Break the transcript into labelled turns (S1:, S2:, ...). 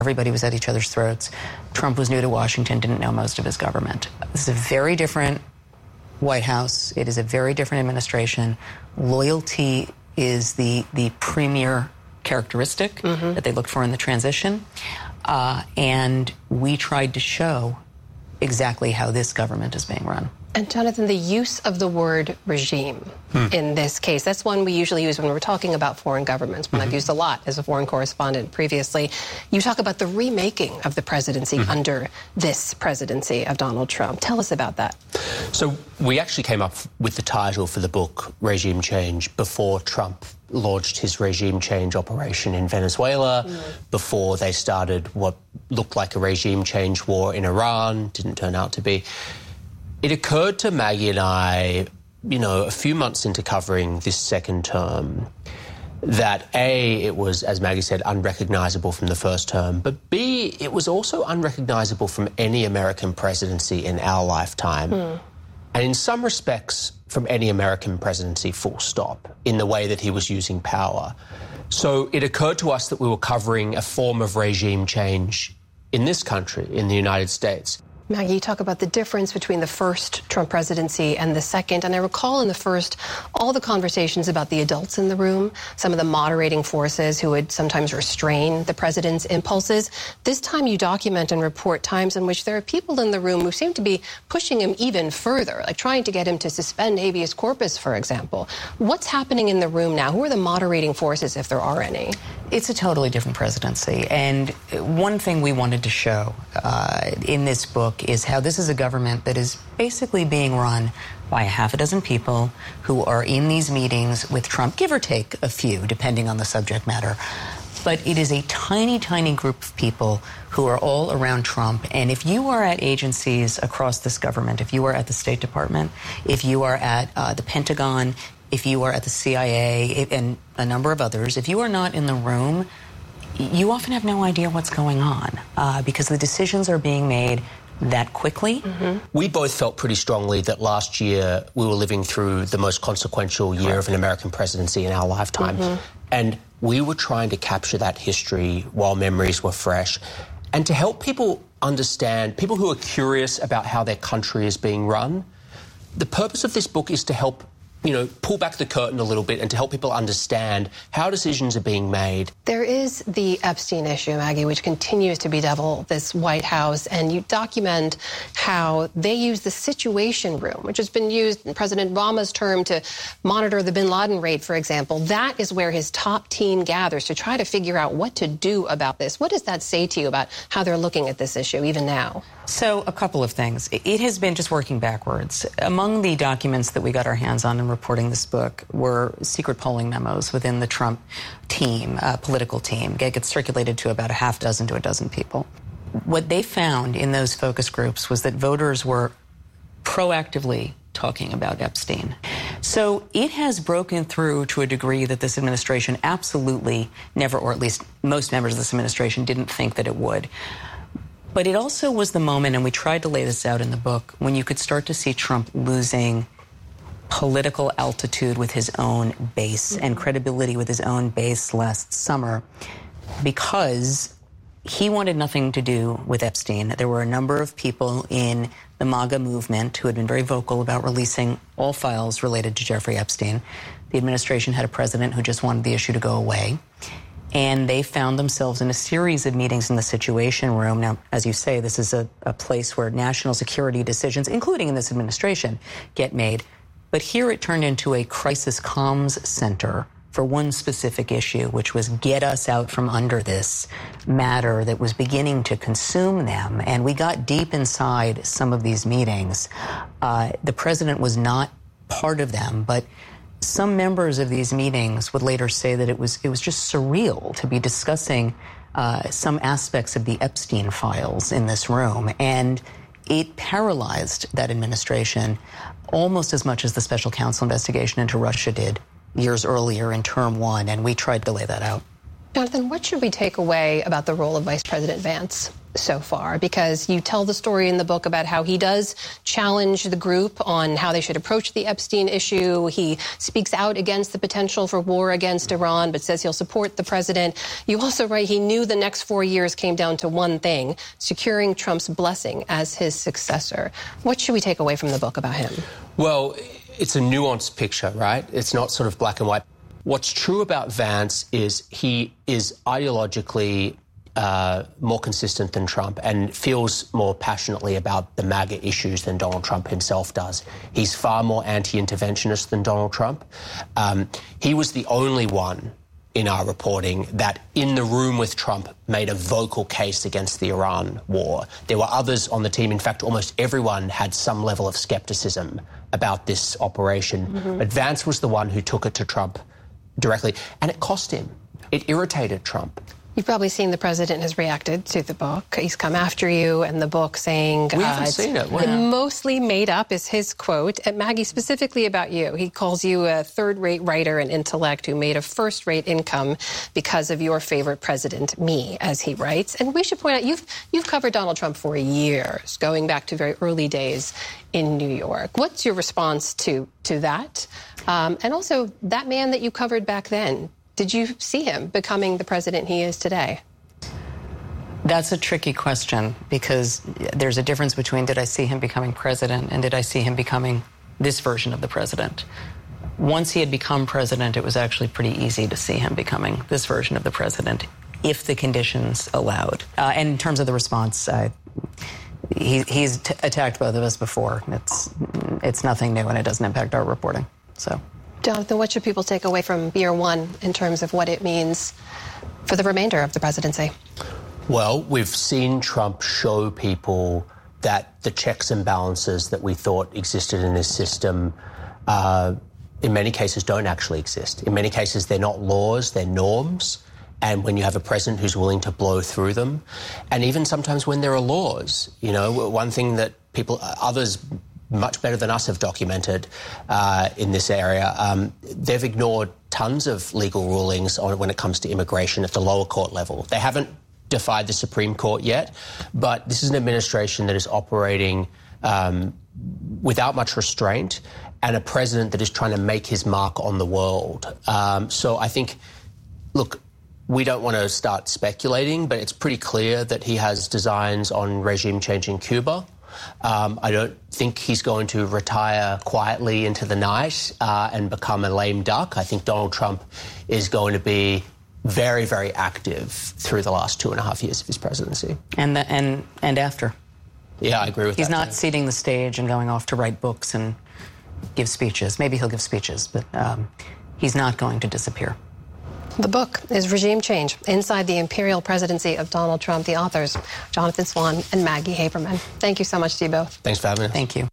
S1: Everybody was at each other's throats. Trump was new to Washington, didn't know most of his government. This is a very different White House. It is a very different administration. Loyalty is the premier characteristic that they looked for in the transition. And we tried to show exactly how this government is being run.
S2: And Jonathan, the use of the word regime in this case, that's one we usually use when we're talking about foreign governments, one I've used a lot as a foreign correspondent previously. You talk about the remaking of the presidency under this presidency of Donald Trump. Tell us about that.
S3: So we actually came up with the title for the book, Regime Change, before Trump launched his regime change operation in Venezuela, before they started what looked like a regime change war in Iran, didn't turn out to be. It occurred to Maggie and I, a few months into covering this second term, that A, it was, as Maggie said, unrecognisable from the first term, but B, it was also unrecognisable from any American presidency in our lifetime. And in some respects, from any American presidency, full stop, in the way that he was using power. So it occurred to us that we were covering a form of regime change in this country, in the United States.
S2: Maggie, you talk about the difference between the first Trump presidency and the second. And I recall in the first, all the conversations about the adults in the room, some of the moderating forces who would sometimes restrain the president's impulses. This time you document and report times in which there are people in the room who seem to be pushing him even further, like trying to get him to suspend habeas corpus, for example. What's happening in the room now? Who are the moderating forces, if there are any?
S1: It's a totally different presidency. And one thing we wanted to show in this book is how this is a government that is basically being run by a half a dozen people who are in these meetings with Trump, give or take a few, depending on the subject matter. But it is a tiny, tiny group of people who are all around Trump. And if you are at agencies across this government, if you are at the State Department, if you are at the Pentagon, if you are at the CIA and a number of others, if you are not in the room, you often have no idea what's going on because the decisions are being made that quickly.
S3: We both felt pretty strongly that last year we were living through the most consequential year of an American presidency in our lifetime. And we were trying to capture that history while memories were fresh and to help people understand, people who are curious about how their country is being run. The purpose of this book is to help pull back the curtain a little bit and to help people understand how decisions are being made.
S2: There is the Epstein issue, Maggie, which continues to bedevil this White House, and you document how they use the Situation Room, which has been used in President Obama's term to monitor the bin Laden raid, for example. That is where his top team gathers to try to figure out what to do about this. What does that say to you about how they're looking at this issue, even now?
S1: So, a couple of things. It has been just working backwards. Among the documents that we got our hands on in reporting this book were secret polling memos within the Trump team, political team. It gets circulated to about a half dozen to a dozen people. What they found in those focus groups was that voters were proactively talking about Epstein. So it has broken through to a degree that this administration absolutely never, or at least most members of this administration, didn't think that it would. But it also was the moment, and we tried to lay this out in the book, when you could start to see Trump losing political altitude with his own base and credibility with his own base last summer, because he wanted nothing to do with Epstein. There were a number of people in the MAGA movement who had been very vocal about releasing all files related to Jeffrey Epstein. The administration had a president who just wanted the issue to go away. And they found themselves in a series of meetings in the Situation Room. Now, as you say, this is a place where national security decisions, including in this administration, get made. But here it turned into a crisis comms center for one specific issue, which was get us out from under this matter that was beginning to consume them. And we got deep inside some of these meetings. The president was not part of them, but some members of these meetings would later say that it was just surreal to be discussing some aspects of the Epstein files in this room. And it paralyzed that administration almost as much as the special counsel investigation into Russia did years earlier in term one, and we tried to lay that out.
S2: Jonathan, what should we take away about the role of Vice President Vance so far? Because you tell the story in the book about how he does challenge the group on how they should approach the Epstein issue. He speaks out against the potential for war against Iran, but says he'll support the president. You also write he knew the next 4 years came down to one thing, securing Trump's blessing as his successor. What should we take away from the book about him?
S3: Well, it's a nuanced picture, right? It's not sort of black and white. What's true about Vance is he is ideologically more consistent than Trump and feels more passionately about the MAGA issues than Donald Trump himself does. He's far more anti-interventionist than Donald Trump. He was the only one in our reporting that in the room with Trump made a vocal case against the Iran war. There were others on the team. In fact, almost everyone had some level of skepticism about this operation. Mm-hmm. But Vance was the one who took it to Trump directly, and it cost him. It irritated Trump.
S2: You've probably seen the president has reacted to the book. He's come after you and the book saying...
S3: We haven't seen it.
S2: Mostly made up is his quote. Maggie, specifically about you. He calls you a third-rate writer and intellect who made a first-rate income because of your favorite president, me, as he writes. And we should point out, you've covered Donald Trump for years, going back to very early days in New York. What's your response to that? And also, that man that you covered back then, did you see him becoming the president he is today?
S1: That's a tricky question because there's a difference between did I see him becoming president and did I see him becoming this version of the president. Once he had become president, it was actually pretty easy to see him becoming this version of the president if the conditions allowed. And in terms of the response, he's attacked both of us before. It's nothing new and it doesn't impact our reporting. So.
S2: Jonathan, what should people take away from year one in terms of what it means for the remainder of the presidency?
S3: Well, we've seen Trump show people that the checks and balances that we thought existed in his system in many cases don't actually exist. In many cases, they're not laws, they're norms. And when you have a president who's willing to blow through them, and even sometimes when there are laws, you know, one thing that others much better than us have documented in this area. They've ignored tons of legal rulings when it comes to immigration at the lower court level. They haven't defied the Supreme Court yet, but this is an administration that is operating without much restraint and a president that is trying to make his mark on the world. So I think, look, we don't want to start speculating, but it's pretty clear that he has designs on regime change in Cuba. I don't think he's going to retire quietly into the night and become a lame duck. I think Donald Trump is going to be very, very active through the last 2.5 years of his presidency.
S1: And after.
S3: Yeah, I agree with that.
S1: He's not ceding the stage and going off to write books and give speeches. Maybe he'll give speeches, but he's not going to disappear.
S2: The book is Regime Change, Inside the Imperial Presidency of Donald Trump. The authors, Jonathan Swan and Maggie Haberman. Thank you so much to you both.
S3: Thanks for having us.
S1: Thank you.